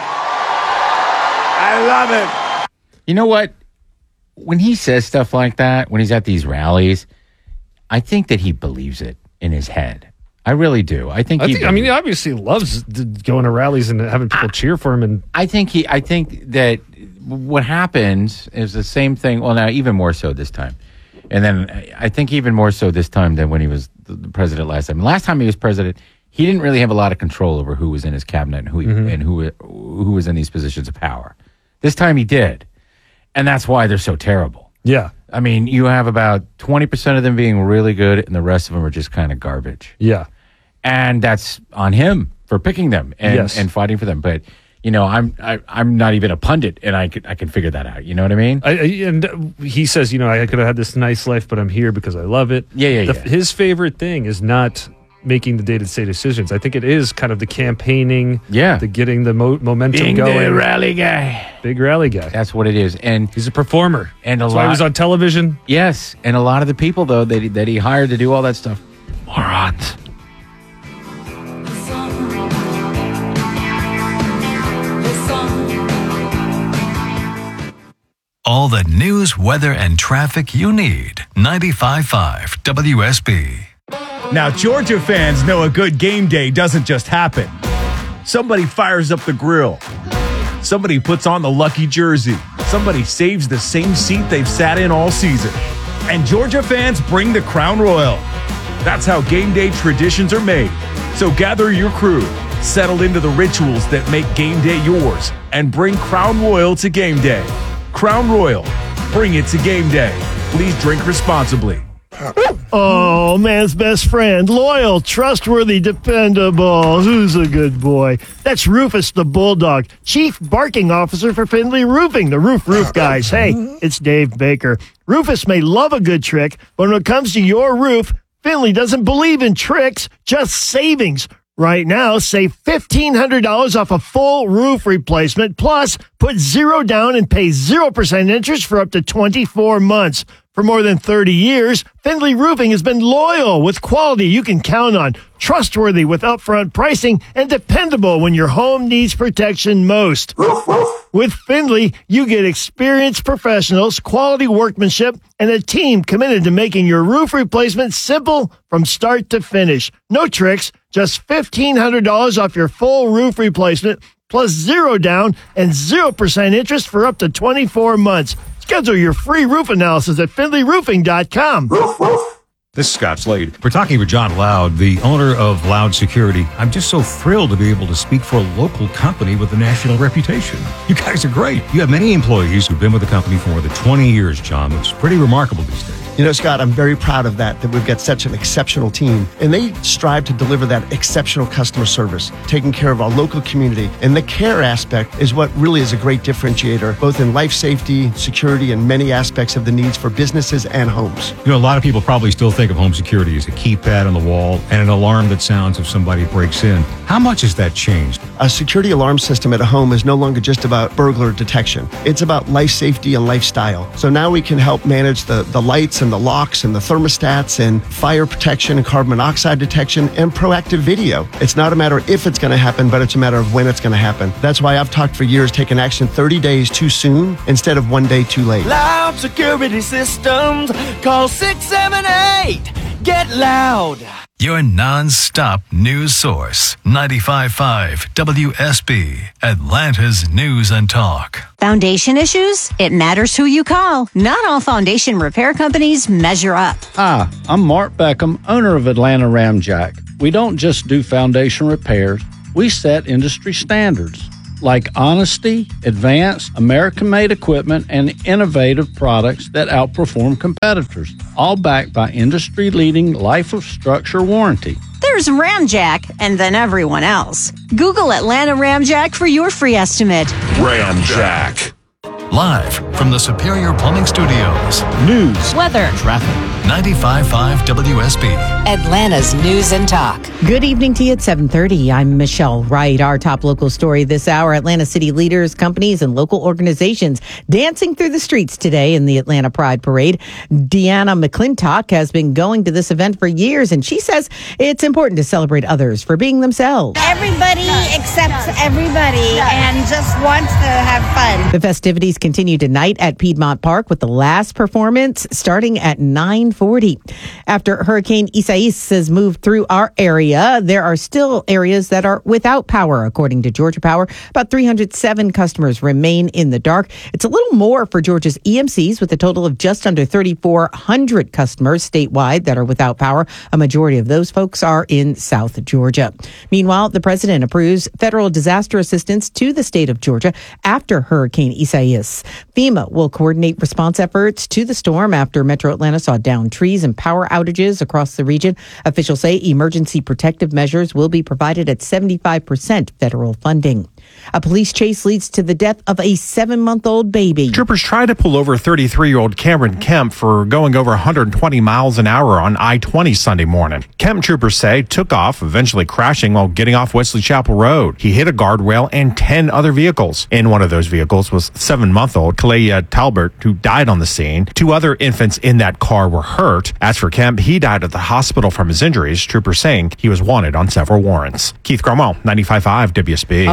I love it. You know what? When he says stuff like that, when he's at these rallies, I think that he believes it in his head. I really do. I think. I, he think, I mean, he obviously loves d- going to rallies and having people cheer for him. And I think he. I think that what happens is the same thing. Well, now even more so this time, and then I think even more so this time than when he was the president last time. Last time he was president, he didn't really have a lot of control over who was in his cabinet and who he, Mm-hmm. and who who was in these positions of power. This time he did, and that's why they're so terrible. Yeah. I mean, you have about twenty percent of them being really good, and the rest of them are just kind of garbage. Yeah. And that's on him for picking them and, Yes. and fighting for them. But you know, I'm I, I'm not even a pundit, and I can I can figure that out. You know what I mean? I, I, and he says, you know, I could have had this nice life, but I'm here because I love it. Yeah, yeah, The- yeah. His favorite thing is not making the day-to-day decisions. I think it is kind of the campaigning, Yeah. the getting the mo- momentum Being going. the rally guy. Big rally guy. That's what it is, and he's a performer. And a That's lot why he was on television. Yes, and a lot of the people though that he, that he hired to do all that stuff, morons. all the news, weather, and traffic you need. ninety-five point five W S B. Now, Georgia fans know a good game day doesn't just happen. Somebody fires up the grill. Somebody puts on the lucky jersey. Somebody saves the same seat they've sat in all season. And Georgia fans bring the Crown Royal. That's how game day traditions are made. So gather your crew, settle into the rituals that make game day yours, and bring Crown Royal to game day. Crown Royal, bring it to game day. Please drink responsibly. Oh, man's best friend. Loyal, trustworthy, dependable. Who's a good boy? That's Rufus the Bulldog, Chief Barking Officer for Findlay Roofing, the roof roof guys. Hey, it's Dave Baker. Rufus may love a good trick, but when it comes to your roof, Findlay doesn't believe in tricks, just savings. Right now, save fifteen hundred dollars off a full roof replacement, plus put zero down and pay zero percent interest for up to twenty-four months. For more than thirty years, Findlay Roofing has been loyal with quality you can count on, trustworthy with upfront pricing, and dependable when your home needs protection most. With Findlay, you get experienced professionals, quality workmanship, and a team committed to making your roof replacement simple from start to finish. No tricks, just fifteen hundred dollars off your full roof replacement, plus zero down and zero percent interest for up to twenty-four months. Schedule your free roof analysis at findlay roofing dot com. This is Scott Slade. We're talking with John Loud, the owner of Loud Security. I'm just so thrilled to be able to speak for a local company with a national reputation. You guys are great. You have many employees who've been with the company for more than twenty years, John. It's pretty remarkable these days. You know, Scott, I'm very proud of that, that we've got such an exceptional team. And they strive to deliver that exceptional customer service, taking care of our local community. And the care aspect is what really is a great differentiator, both in life safety, security, and many aspects of the needs for businesses and homes. You know, a lot of people probably still think of home security as a keypad on the wall and an alarm that sounds if somebody breaks in. How much has that changed? A security alarm system at a home is no longer just about burglar detection. It's about life safety and lifestyle. So now we can help manage the, the lights and the locks and the thermostats and fire protection and carbon monoxide detection and proactive video. It's not a matter of if it's going to happen, but it's a matter of when it's going to happen. That's why I've talked for years, taking action thirty days too soon instead of one day too late. Loud Security Systems. Call six seven eight. Get Loud. Your non-stop news source. ninety-five point five W S B, Atlanta's News and Talk. Foundation issues? It matters who you call. Not all foundation repair companies measure up. Hi, I'm Mark Beckham, owner of Atlanta Ramjack. We don't just do foundation repairs. We set industry standards like honesty, advanced, American-made equipment, and innovative products that outperform competitors, all backed by industry-leading life of structure warranty. There's Ramjack, and then everyone else. Google Atlanta Ramjack for your free estimate. Ramjack. Live from the Superior Plumbing Studios. News, weather, traffic. ninety-five point five W S B. Atlanta's News and Talk. Good evening to you at seven thirty. I'm Michelle Wright. Our top local story this hour, Atlanta city leaders, companies, and local organizations dancing through the streets today in the Atlanta Pride Parade. Deanna McClintock has been going to this event for years, and she says it's important to celebrate others for being themselves. Everybody accepts everybody and just wants to have fun. The festivities continue tonight at Piedmont Park with the last performance starting at nine forty. After Hurricane Isaias has moved through our area, there are still areas that are without power, according to Georgia Power. About three hundred seven customers remain in the dark. It's a little more for Georgia's E M Cs, with a total of just under thirty-four hundred customers statewide that are without power. A majority of those folks are in South Georgia. Meanwhile, the president approves federal disaster assistance to the state of Georgia after Hurricane Isaias. FEMA will coordinate response efforts to the storm after Metro Atlanta saw downed trees and power outages across the region. Officials say emergency protective measures will be provided at seventy-five percent federal funding. A police chase leads to the death of a seven-month-old baby. Troopers tried to pull over thirty-three-year-old Cameron Kemp for going over one hundred twenty miles an hour on I twenty Sunday morning. Kemp, troopers say, took off, eventually crashing while getting off Wesley Chapel Road. He hit a guardrail and ten other vehicles. In one of those vehicles was seven-month-old Kalea Talbert, who died on the scene. Two other infants in that car were hurt. As for Kemp, he died at the hospital from his injuries, troopers saying he was wanted on several warrants. Keith Cromwell, ninety-five point five W S B. A boil water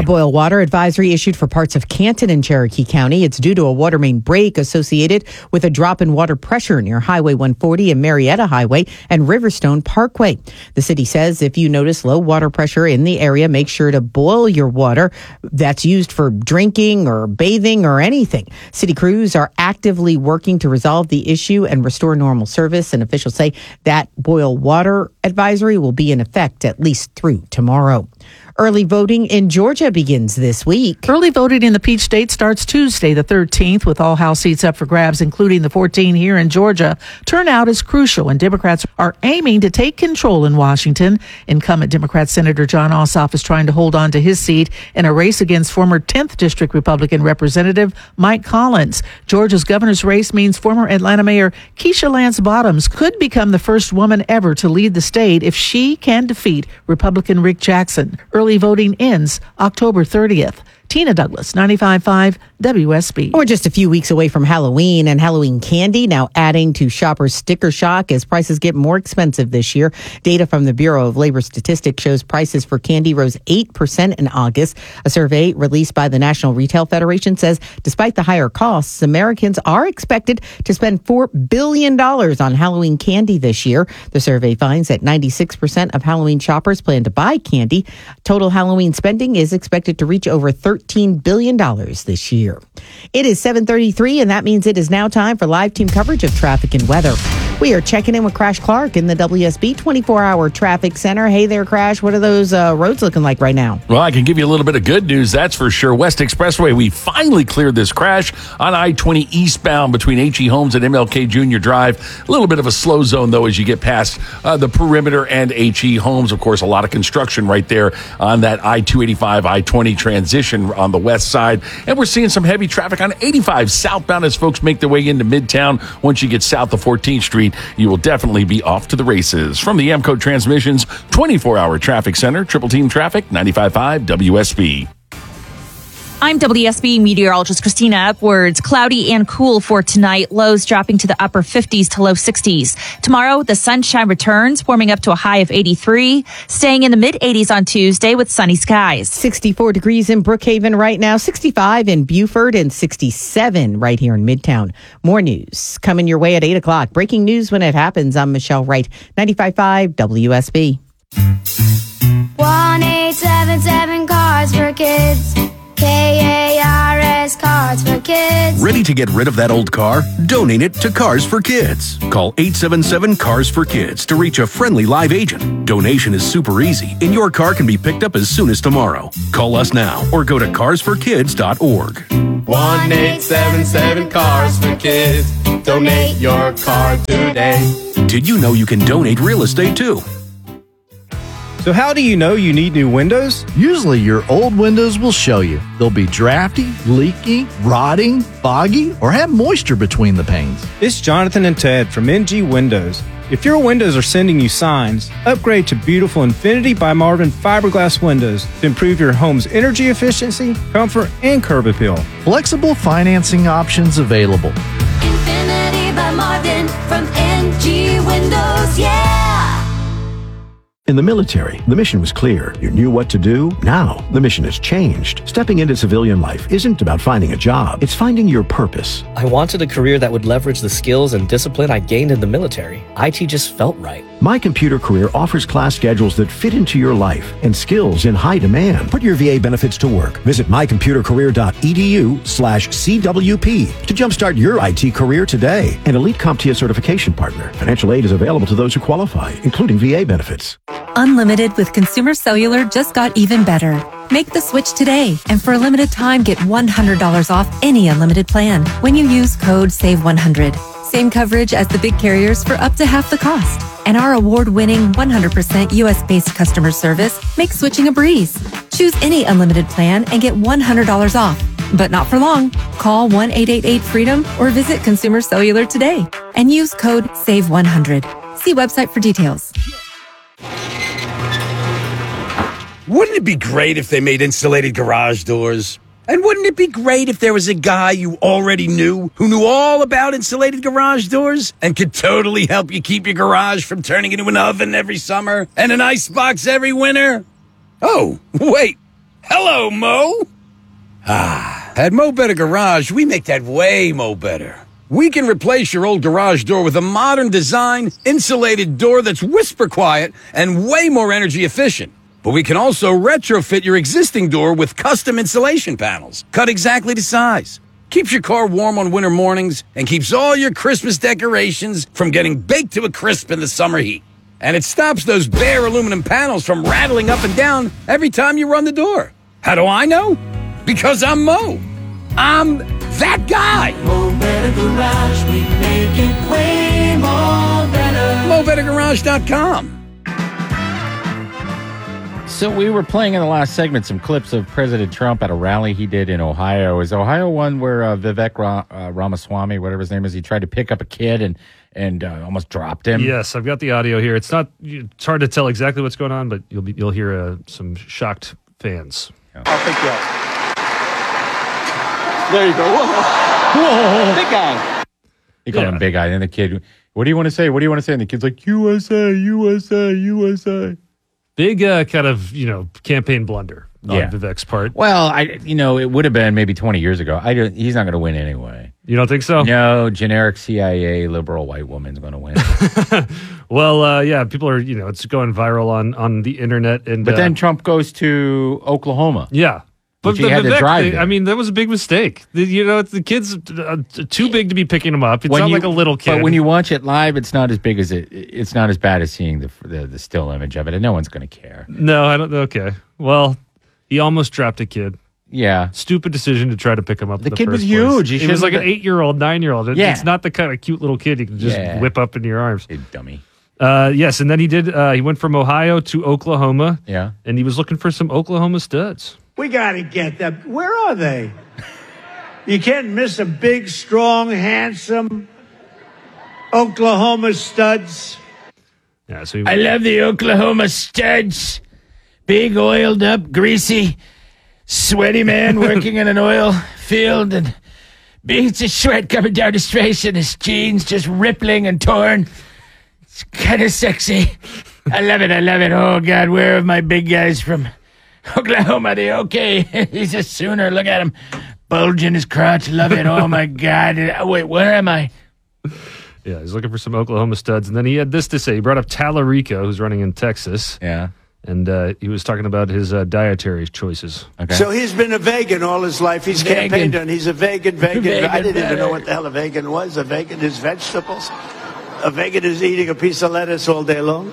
water advisory issued for parts of Canton and Cherokee County. It's due to a water main break associated with a drop in water pressure near Highway one forty and Marietta Highway and Riverstone Parkway. The city says if you notice low water pressure in the area, make sure to boil your water that's used for drinking or bathing or anything. City crews are actively working to resolve the issue and restore normal service, and officials say that boil water advisory will be in effect at least through tomorrow. Early voting in Georgia begins this week. Early voting in the Peach State starts Tuesday, the thirteenth, with all House seats up for grabs, including the fourteen here in Georgia. Turnout is crucial, and Democrats are aiming to take control in Washington. Incumbent Democrat Senator John Ossoff is trying to hold on to his seat in a race against former tenth District Republican Representative Mike Collins. Georgia's governor's race means former Atlanta Mayor Keisha Lance Bottoms could become the first woman ever to lead the state if she can defeat Republican Rick Jackson. Early voting ends October thirtieth. Tina Douglas, ninety-five point five W S B. We're just a few weeks away from Halloween, and Halloween candy now adding to shoppers' sticker shock as prices get more expensive this year. Data from the Bureau of Labor Statistics shows prices for candy rose eight percent in August. A survey released by the National Retail Federation says despite the higher costs, Americans are expected to spend four billion dollars on Halloween candy this year. The survey finds that ninety-six percent of Halloween shoppers plan to buy candy. Total Halloween spending is expected to reach over thirteen billion dollars this year. It is seven thirty-three, and that means it is now time for live team coverage of traffic and weather. We are checking in with Crash Clark in the W S B twenty-four hour traffic center. Hey there, Crash. What are those uh, roads looking like right now? Well, I can give you a little bit of good news, that's for sure. West Expressway, we finally cleared this crash on I twenty eastbound between H E Homes and M L K Junior Drive. A little bit of a slow zone, though, as you get past uh, the perimeter and H E Homes. Of course, a lot of construction right there on that I two eighty-five, I twenty transition on the west side. And we're seeing some heavy traffic on eighty-five southbound as folks make their way into Midtown. Once you get south of fourteenth Street, you will definitely be off to the races. From the Amco Transmissions twenty-four hour traffic center, Triple Team Traffic, ninety-five point five W S B. I'm W S B meteorologist Christina Upwards. Cloudy and cool for tonight. Lows dropping to the upper fifties to low sixties. Tomorrow, the sunshine returns, warming up to a high of eighty-three, staying in the mid eighties on Tuesday with sunny skies. sixty-four degrees in Brookhaven right now, sixty-five in Beaufort, and sixty-seven right here in Midtown. More news coming your way at eight o'clock. Breaking news when it happens. I'm Michelle Wright, ninety-five point five W S B. one eight seven seven Cars for Kids. K A R S Cars for Kids. Ready to get rid of that old car? Donate it to Cars for Kids. Call eight seven seven Cars for Kids to reach a friendly live agent. Donation is super easy, and your car can be picked up as soon as tomorrow. Call us now or go to cars for kids dot org. one eight seven seven Cars for Kids. Donate your car today. Did you know you can donate real estate too? So how do you know you need new windows? Usually your old windows will show you. They'll be drafty, leaky, rotting, foggy, or have moisture between the panes. It's Jonathan and Ted from N G Windows. If your windows are sending you signs, upgrade to beautiful Infinity by Marvin fiberglass windows to improve your home's energy efficiency, comfort, and curb appeal. Flexible financing options available. Infinity by Marvin from N G Windows, yeah! In the military, the mission was clear. You knew what to do. Now, the mission has changed. Stepping into civilian life isn't about finding a job. It's finding your purpose. I wanted a career that would leverage the skills and discipline I gained in the military. I T just felt right. My Computer Career offers class schedules that fit into your life and skills in high demand. Put your V A benefits to work. Visit my computer career dot e d u slash C W P to jumpstart your I T career today. An elite CompTIA certification partner. Financial aid is available to those who qualify, including V A benefits. Unlimited with Consumer Cellular just got even better. Make the switch today, and for a limited time, get one hundred dollars off any unlimited plan when you use code save one hundred. Same coverage as the big carriers for up to half the cost. And our award-winning one hundred percent U S-based customer service makes switching a breeze. Choose any unlimited plan and get one hundred dollars off. But not for long. Call one eight eight eight freedom or visit Consumer Cellular today and use code save one hundred. See website for details. Wouldn't it be great if they made insulated garage doors? And wouldn't it be great if there was a guy you already knew who knew all about insulated garage doors and could totally help you keep your garage from turning into an oven every summer and an icebox every winter? Oh, wait. Hello, Mo. Ah, at Mo Better Garage, we make that way mo better. We can replace your old garage door with a modern design, insulated door that's whisper quiet and way more energy efficient. But we can also retrofit your existing door with custom insulation panels, cut exactly to size. Keeps your car warm on winter mornings and keeps all your Christmas decorations from getting baked to a crisp in the summer heat. And it stops those bare aluminum panels from rattling up and down every time you run the door. How do I know? Because I'm Mo. I'm that guy. Mo Better Garage, we make it way more better. Mo Better Garage dot com. So we were playing in the last segment some clips of President Trump at a rally he did in Ohio. Is Ohio one where uh, Vivek Ra- uh, Ramaswamy, whatever his name is, he tried to pick up a kid and and uh, almost dropped him? Yes, I've got the audio here. It's not. It's hard to tell exactly what's going on, but you'll be, you'll hear uh, some shocked fans. I'll pick you up. There you go. Whoa. Whoa. Big guy. He called Yeah. him big guy. And the kid, what do you want to say? What do you want to say? And the kid's like, U S A, U S A, U S A. Big uh, kind of, you know, campaign blunder on Yeah. Vivek's part. Well, I, you know, it would have been maybe twenty years ago. I don't, he's not going to win anyway. You don't think so? No, generic C I A liberal white woman's going to win. Well, uh, yeah, people are, you know, it's going viral on, on the internet. And But uh, then Trump goes to Oklahoma. yeah. But Which he the had to Vivek drive thing, there. I mean, that was a big mistake. The, you know, the kid's uh, too big to be picking him up. It's When not you- like a little kid. But when you watch it live, it's not as big as it. It's not as bad as seeing the the, the still image of it, and no one's going to care. No, I don't. Okay. Well, he almost dropped a kid. Yeah. Stupid decision to try to pick him up. The in the kid was first place. huge. He He was shouldn't like an have been- eight-year-old, nine-year-old. It- Yeah. It's not the kind of cute little kid you can just Yeah. whip up into your arms. You dummy. Uh, yes, and then he did. Uh, he went from Ohio to Oklahoma. Yeah. And he was looking for some Oklahoma studs. We got to get them. Where are they? You can't miss a big, strong, handsome Oklahoma studs. Yeah, so he, I love the Oklahoma studs. Big, oiled up, greasy, sweaty man working in an oil field and beads of sweat coming down his face and his jeans just rippling and torn. It's kind of sexy. I love it. I love it. Oh, God, where are my big guys from Oklahoma? They okay. He's a Sooner. Look at him. Bulging his crotch. Love it. Oh, my God. Oh, wait, where am I? yeah, he's looking for some Oklahoma studs, and then he had this to say. He brought up Tallarico, who's running in Texas. Yeah. And uh, he was talking about his uh, dietary choices. Okay. So he's been a vegan all his life. He's Vegan. campaigned and he's a vegan, vegan. Vegan I didn't even better. know what the hell a vegan was. A vegan is vegetables. A vegan is eating a piece of lettuce all day long.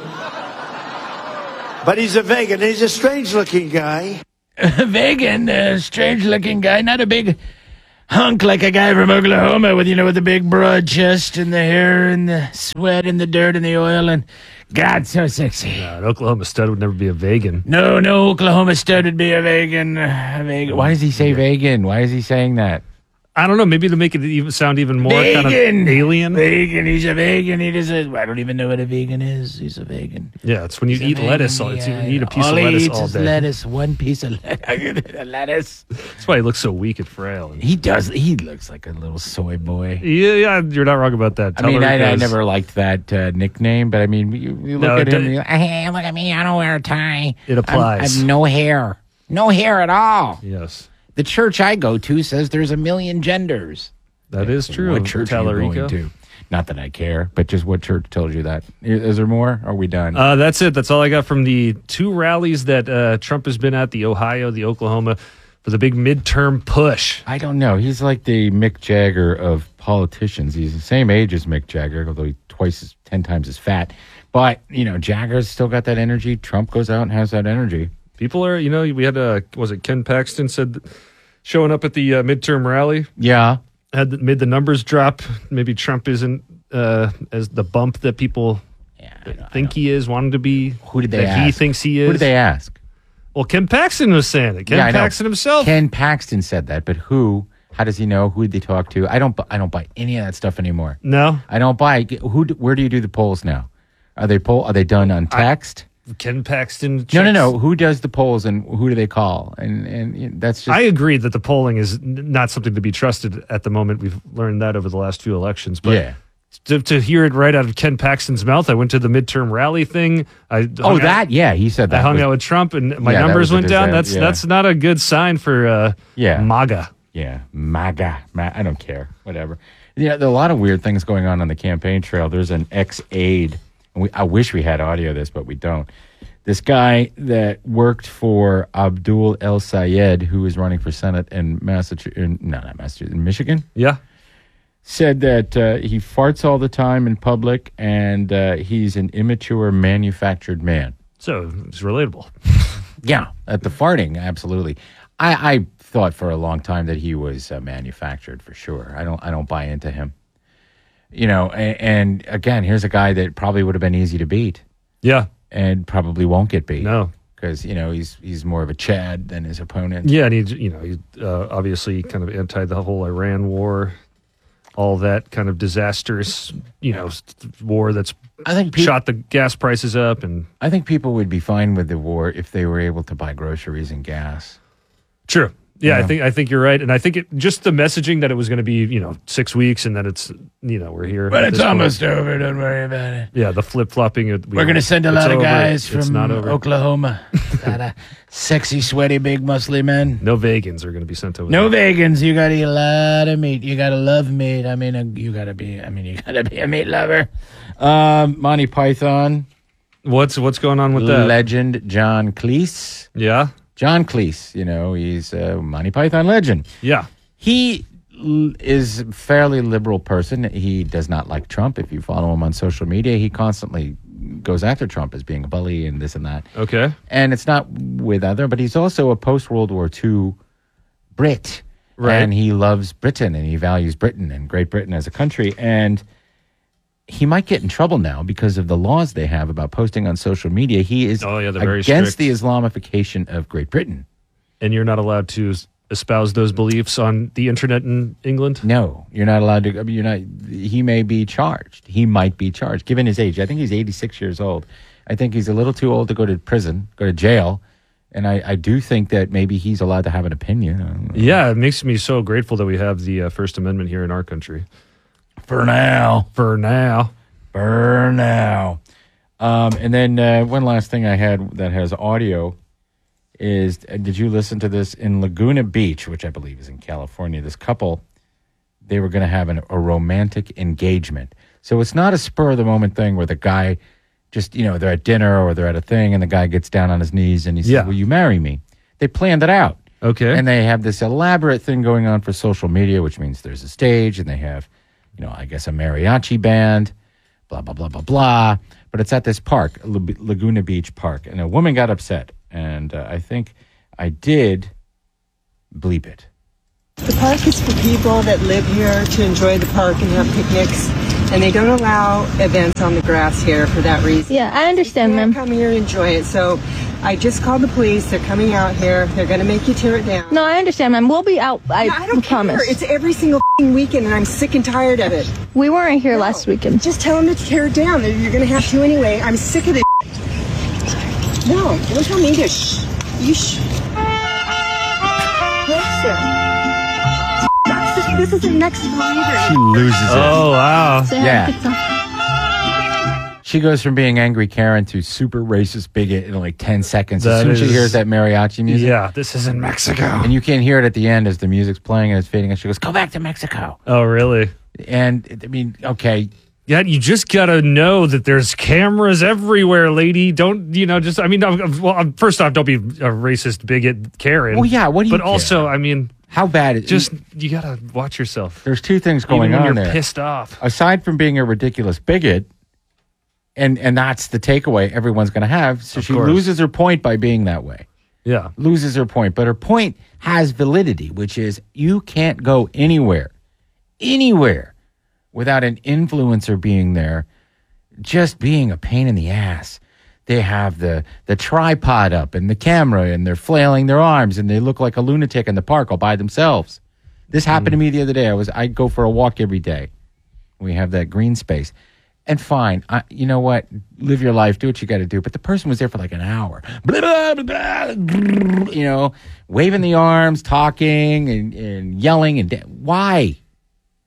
But he's a vegan. He's a strange-looking guy. Vegan, a strange-looking guy, not a big hunk like a guy from Oklahoma with, you know, with the big broad chest and the hair and the sweat and the dirt and the oil and, God, so sexy. Uh, an Oklahoma stud would never be a vegan. No, no Oklahoma stud would be a vegan. A vegan. Why does he say vegan? Why is he saying that? I don't know. Maybe to make it even sound even more kind of Vegan. alien. Vegan. He's a vegan. He does a, I don't even know what a vegan is. He's a vegan. Yeah, it's when you He's a eat vegan, lettuce. all It's, you yeah. eat a piece all of he lettuce eats all is day. lettuce. One piece of lettuce. lettuce. That's why he looks so weak and frail. He does. He looks like a little soy boy. Yeah, yeah, you're not wrong about that. I mean, I, I Tallarico's- never liked that uh, nickname, but I mean, you, you look No, at it him. do- And you're like, hey, look at me! I don't wear a tie. It I'm- applies. I've no hair. No hair at all. Yes, The church I go to says there's a million genders. that is true. What church are you Tallarico. going to? Not that I care, but just what church told you that? Is there more? Are we done? Uh, that's it. That's all I got from the two rallies that uh, Trump has been at, the Ohio, the Oklahoma, for the big midterm push. I don't know. He's like the Mick Jagger of politicians. He's the same age as Mick Jagger, although he's twice as, ten times as fat. But, you know, Jagger's still got that energy. Trump goes out and has that energy. People are, you know, we had, uh, was it Ken Paxton said, that showing up at the uh, midterm rally, Yeah. had the, made the numbers drop. Maybe Trump isn't uh, as the bump that people think he is, wanted to be. Who did they that ask? he thinks he is. Who did they ask? Well, Ken Paxton was saying it. Ken Yeah, I know. Paxton himself. Ken Paxton said that, but who? How does he know? Who did they talk to? I don't. bu- I don't buy any of that stuff anymore. No, I don't buy. Who? do- Where do you do the polls now? Are they poll? Are they done on text? Ken Paxton. no, no, checks- no. Who does the polls and who do they call? And and you know, that's just. I agree that the polling is n- not something to be trusted at the moment. We've learned that over the last few elections. But Yeah. to, to hear it right out of Ken Paxton's mouth. I went to the midterm rally thing. I Oh, hung that out, yeah, he said that. I hung was- out with Trump, and my Yeah, that numbers was a went down. disaster, That's yeah. that's not a good sign for uh, Yeah. MAGA. Yeah, MAGA. Ma- I don't care. Whatever. Yeah, there are a lot of weird things going on on the campaign trail. There's an ex-aide. And we, I wish we had audio of this, but we don't. This guy that worked for Abdul El Sayed, who is running for Senate in Massachusetts, in, no, not Massachusetts, in Michigan. Yeah. Said that uh, he farts all the time in public, and uh, he's an immature, manufactured man. So it's relatable. Yeah, at the farting, absolutely. I, I thought for a long time that he was uh, manufactured for sure. I don't I don't buy into him. You know, and, and again, here's a guy that probably would have been easy to beat. Yeah, and probably won't get beat. No, because you know he's he's more of a Chad than his opponent. Yeah, and he, you know, he uh, obviously kind of anti the whole Iran war, all that kind of disastrous, you know, war that's I think shot the gas prices up, and I think people would be fine with the war if they were able to buy groceries and gas. True. Yeah, Yeah. I think I think you're right, and I think it, just the messaging that it was going to be, you know, six weeks, and then it's, you know, we're here. But at it's this almost point. over. Don't worry about it. Yeah, the flip flopping. We, We're going to send a it's lot of over, guys it's from not over. Oklahoma. A lot of sexy, sweaty, big, muscly men. No vegans are going to be sent over. No there. vegans. You got to eat a lot of meat. You got to love meat. I mean, uh, you got to be. I mean, you got to be a meat lover. Um, Monty Python. What's what's going on with that? Legend John Cleese. Yeah. John Cleese, you know, he's a Monty Python legend. Yeah. He l- is a fairly liberal person. He does not like Trump. If you follow him on social media, he constantly goes after Trump as being a bully and this and that. Okay. And it's not with other, but he's also a post-World War Two Brit. Right. And he loves Britain and he values Britain and Great Britain as a country. And he might get in trouble now because of the laws they have about posting on social media. He is Oh, yeah, they're very against strict. the Islamification of Great Britain. And you're not allowed to s- espouse those beliefs on the internet in England? No, you're not allowed to. I mean, you're not. He may be charged. He might be charged, given his age. I think he's eighty-six years old. I think he's a little too old to go to prison, go to jail. And I, I do think that maybe he's allowed to have an opinion. I don't know. Yeah, it makes me so grateful that we have the uh, First Amendment here in our country. For now. For now. For now. Um, and then uh, one last thing I had that has audio is, uh, did you listen to this? In Laguna Beach, which I believe is in California, this couple, they were going to have an, a romantic engagement. So it's not a spur-of-the-moment thing where the guy just, you know, they're at dinner or they're at a thing and the guy gets down on his knees and he says, Yeah. will you marry me? They planned it out. Okay. And they have this elaborate thing going on for social media, which means there's a stage and they have, you know, I guess a mariachi band, blah, blah, blah, blah, blah. But it's at this park, L- Laguna Beach Park. And a woman got upset. And uh, I think I did bleep it. The park is for people that live here to enjoy the park and have picnics, and they don't allow events on the grass here for that reason. Yeah, I understand, ma'am. Come here and enjoy it. So I just called the police. They're coming out here. They're going to make you tear it down. No, I understand, ma'am. We'll be out. I, No, I don't promise. care. It's every single f***ing weekend, and I'm sick and tired of it. We weren't here last weekend. Just tell them to tear it down. You're going to have to anyway. I'm sick of this. No, don't tell me to shh. You shh. Listen. This isn't Mexico either. She loses it. Oh, wow. Yeah. She goes from being angry Karen to super racist bigot in like ten seconds. That as soon as she is- hears that mariachi music. Yeah, this is in Mexico. And you can't hear it at the end as the music's playing and it's fading. And she goes, go back to Mexico. Oh, really? And I mean, okay. Yeah, you just gotta know that there's cameras everywhere, lady. Don't, you know, just, I mean, uh, well, uh, first off, don't be a racist bigot Karen. Well, yeah, what do you But also, I mean, how bad is just, you gotta watch yourself. There's two things going Even when on you're there. pissed off. Aside from being a ridiculous bigot, and and that's the takeaway everyone's going to have. So Of she course. loses her point by being that way. Yeah. Loses her point, but her point has validity, which is you can't go anywhere, anywhere, without an influencer being there, just being a pain in the ass. They have the the tripod up and the camera, and they're flailing their arms, and they look like a lunatic in the park all by themselves. This happened to me the other day. I was I go for a walk every day. We have that green space. And fine, I, you know what? Live your life, do what you got to do. But the person was there for like an hour, blah, blah, blah, blah, you know, waving the arms, talking and, and yelling. And da- why?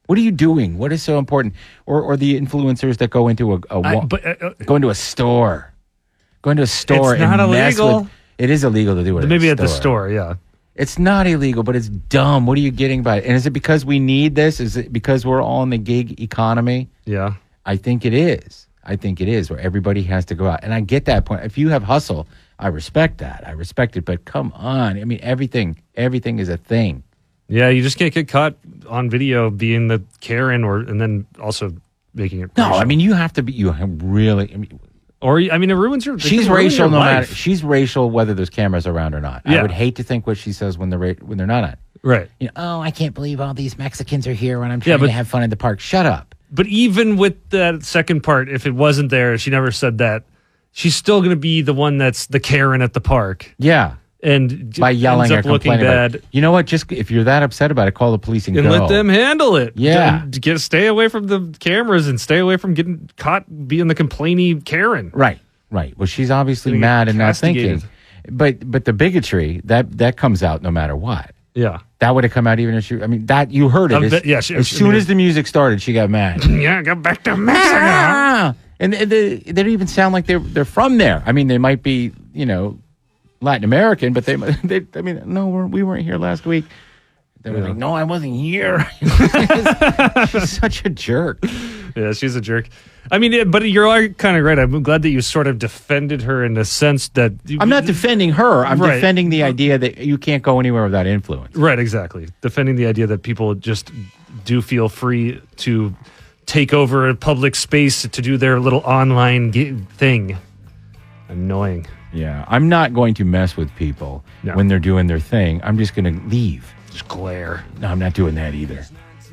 What are you doing? What is so important? Or or the influencers that go into a, a I- wa- but, uh, go into a store, go into a store It's and not mess illegal. with. It is illegal to do it. Maybe at, at the store, yeah. It's not illegal, but it's dumb. What are you getting by it? And is it because we need this? Is it because we're all in the gig economy? Yeah. I think it is. I think it is where everybody has to go out. And I get that point. If you have hustle, I respect that. I respect it. But come on. I mean, everything, everything is a thing. Yeah, you just can't get caught on video being the Karen or and then also making it No, racial. I mean, you have to be, you have really, I mean, or I mean, it ruins your. it she's can ruin racial your no life. matter, she's racial whether there's cameras around or not. I Yeah. would hate to think what she says when they're, ra- when they're not on. Right. You know, oh, I can't believe all these Mexicans are here when I'm trying Yeah, but- to have fun in the park. Shut up. But even with that second part, if it wasn't there, she never said that. She's still going to be the one that's the Karen at the park. Yeah. And By yelling or ends up looking complaining about bad. it. You know what? Just if you're that upset about it, call the police and, And go. let them handle it. Yeah. D- Get stay away from the cameras and stay away from getting caught being the complaining Karen. Right, right. Well, she's obviously Gonna get mad and not thinking. castigated. But but the bigotry that that comes out no matter what. Yeah. That would have come out even if she. I mean, that you heard it. Um, as, that- yeah, she- as she- soon I mean, as the music started, she got mad. Yeah, go back to Mexico. Ah! And they, they, they don't even sound like they're they're from there. I mean, they might be, you know, Latin American, but they, they I mean, no, we're, we weren't here last week. They were Yeah. like, no, I wasn't here. She's such a jerk. Yeah, she's a jerk. I mean, yeah, but you're kind of right. I'm glad that you sort of defended her in the sense that I'm not defending her. I'm Right. defending the idea that you can't go anywhere without influence. Right, exactly. Defending the idea that people just do feel free to take over a public space to do their little online g- thing. Annoying. Yeah, I'm not going to mess with people No. when they're doing their thing. I'm just going to leave. Just glare. No, I'm not doing that either.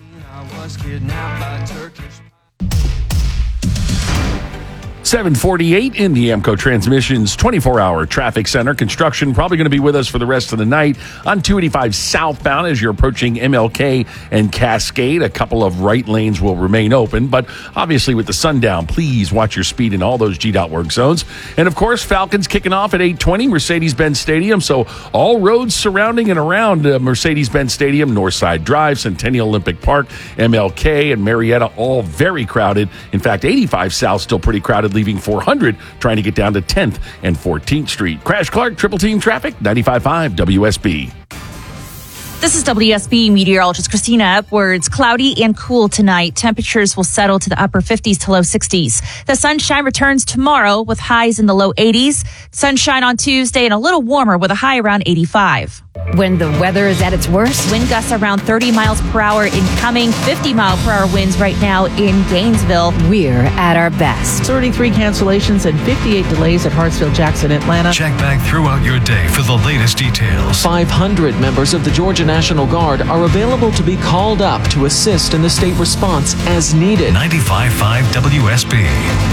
seven forty-eight in the Amco Transmissions twenty-four hour traffic center. Construction probably going to be with us for the rest of the night on two eighty-five southbound as you're approaching M L K and Cascade. A couple of right lanes will remain open, but obviously with the sundown, please watch your speed in all those G DOT work zones. And of course, Falcons kicking off at eight twenty, Mercedes-Benz Stadium. So all roads surrounding and around uh, Mercedes-Benz Stadium, Northside Drive, Centennial Olympic Park, M L K, and Marietta, all very crowded. In fact, eighty-five South still pretty crowded, leaving four hundred trying to get down to tenth and fourteenth Street. Crash Clark, Triple Team Traffic, ninety-five point five W S B. This is W S B meteorologist Christina Edwards. Cloudy and cool tonight. Temperatures will settle to the upper fifties to low sixties. The sunshine returns tomorrow with highs in the low eighties. Sunshine on Tuesday and a little warmer with a high around eighty-five. When the weather is at its worst, Wind gusts around thirty miles per hour incoming. fifty mile per hour winds right now in Gainesville. we're at our best. thirty-three cancellations and fifty-eight delays at Hartsfield Jackson, Atlanta. Check back throughout your day for the latest details. five hundred members of the Georgia National Guard are available to be called up to assist in the state response as needed. ninety-five point five W S B.